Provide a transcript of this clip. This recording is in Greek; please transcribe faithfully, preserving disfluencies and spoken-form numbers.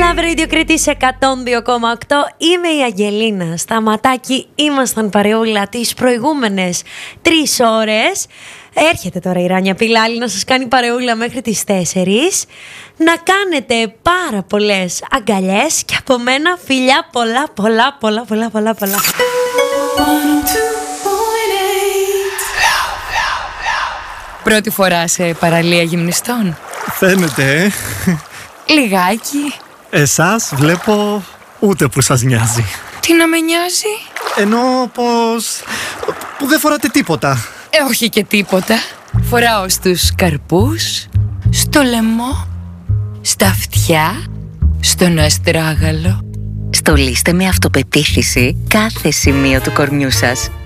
Love Radio Κρήτης εκατόν δύο κόμμα οκτώ. Είμαι η Αγγελίνα Σταματάκη. Ήμασταν παρεούλα τις προηγούμενες τρεις ώρες. Έρχεται τώρα η Ράνια Πιλάλη να σας κάνει παρεούλα μέχρι τις τέσσερις. Να κάνετε πάρα πολλές αγκαλιές και από μένα φιλιά πολλά πολλά πολλά πολλά πολλά πολλά. Πρώτη φορά σε παραλία γυμνιστών? Φαίνεται, ε. Λιγάκι. Εσάς βλέπω ούτε που σας νοιάζει. Τι να με νοιάζει? Εννοώ πως... που δεν φοράτε τίποτα. Ε, όχι και τίποτα. Φοράω στους καρπούς, στο λαιμό, στα αυτιά, στον αστράγαλο. Στολίστε με αυτοπεποίθηση κάθε σημείο του κορμιού σας.